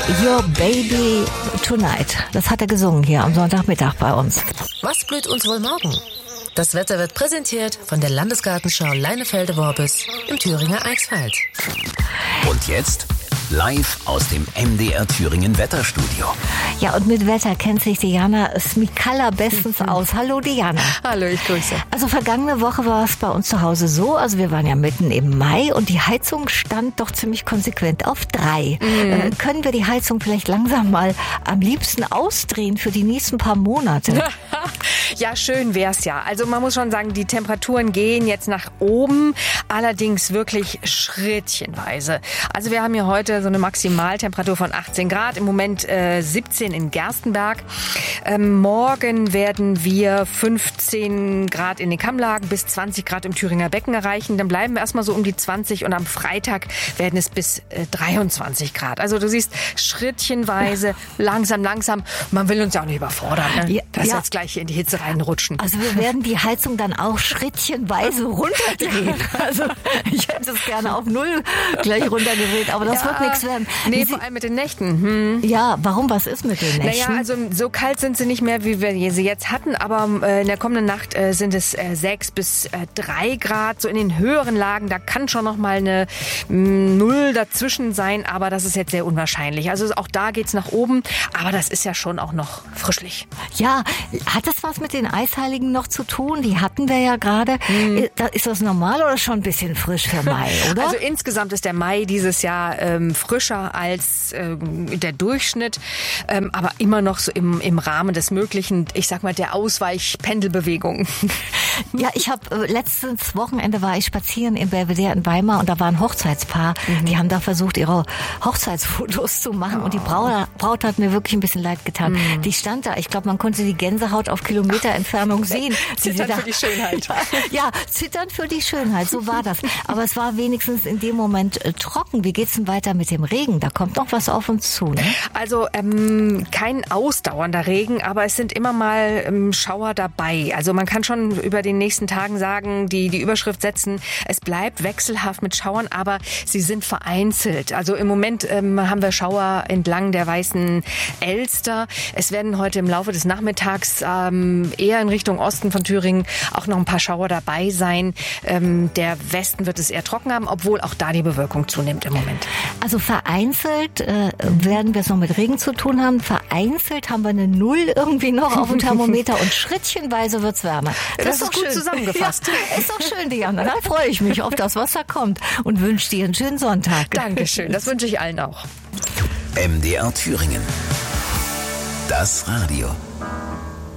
Your Baby Tonight. Das hat er gesungen hier am Sonntagmittag bei uns. Was blüht uns wohl morgen? Das Wetter wird präsentiert von der Landesgartenschau Leinefelde-Worbis im Thüringer Eichsfeld. Und jetzt live aus dem MDR Thüringen Wetterstudio. Ja, und mit Wetter kennt sich Diana Smikalla bestens aus. Hallo Diana. Hallo, ich grüße. Also vergangene Woche war es bei uns zu Hause so, also wir waren ja mitten im Mai und die Heizung stand doch ziemlich konsequent auf 3. Können wir die Heizung vielleicht langsam mal am liebsten ausdrehen für die nächsten paar Monate? Ja, schön wär's ja. Also man muss schon sagen, die Temperaturen gehen jetzt nach oben, allerdings wirklich schrittchenweise. Also wir haben hier heute so eine Maximaltemperatur von 18 Grad, im Moment 17 in Gerstenberg. Morgen werden wir 15 Grad in den Kammlagen bis 20 Grad im Thüringer Becken erreichen. Dann bleiben wir erstmal so um die 20 und am Freitag werden es bis 23 Grad. Also du siehst, schrittchenweise, langsam. Man will uns ja auch nicht überfordern, ne? Ja, dass ja. Jetzt gleich hier in die Hitze reinrutschen. Also wir werden die Heizung dann auch schrittchenweise runterdrehen. Also ich hätte es gerne auf 0 gleich runtergedreht, aber das wird nichts werden. Nee, vor allem mit den Nächten. Ja, warum? Was ist mit den Nächten? Naja, also so kalt sind sie nicht mehr, wie wir sie jetzt hatten, aber in der kommenden Nacht sind es 6 bis 3 Grad. So in den höheren Lagen, da kann schon noch mal eine 0 dazwischen sein, aber das ist jetzt sehr unwahrscheinlich. Also auch da geht's nach oben, aber das ist ja schon auch noch frischlich. Ja, hat das was mit den Eisheiligen noch zu tun? Die hatten wir ja gerade. Ist das normal oder schon ein bisschen frisch für Mai, oder? Also insgesamt ist der Mai dieses Jahr frischer als der Durchschnitt, aber immer noch so im Rahmen des Möglichen, ich sag mal, der Ausweichpendelbewegung. Ja, ich habe letztes Wochenende war ich spazieren im Belvedere in Weimar und da war ein Hochzeitspaar. Die haben da versucht, ihre Hochzeitsfotos zu machen und die Braut hat mir wirklich ein bisschen leid getan. Die stand da, ich glaube, man konnte die Gänsehaut auf Kilometer Entfernung sehen. Zittern für die Schönheit. Ja, zittern für die Schönheit, so war das. Aber es war wenigstens in dem Moment trocken. Wie geht's denn weiter mit dem Regen? Da kommt noch was auf uns zu, ne? Also kein ausdauernder Regen, aber es sind immer mal Schauer dabei. Also man kann schon über den nächsten Tagen sagen, die Überschrift setzen, es bleibt wechselhaft mit Schauern, aber sie sind vereinzelt. Also im Moment haben wir Schauer entlang der Weißen Elster. Es werden heute im Laufe des Nachmittags eher in Richtung Osten von Thüringen auch noch ein paar Schauer dabei sein. Der Westen wird es eher trocken haben, obwohl auch da die Bewölkung zunimmt im Moment. Also vereinzelt werden wir es noch mit Regen zu tun haben. Vereinzelt haben wir eine 0 irgendwie noch auf dem Thermometer und schrittchenweise wird's wärmer. Das ist doch gut zusammengefasst. Ja, ist doch schön, Diana. Da freue ich mich auf das, was da kommt und wünsche dir einen schönen Sonntag. Dankeschön, das wünsche ich allen auch. MDR Thüringen. Das Radio.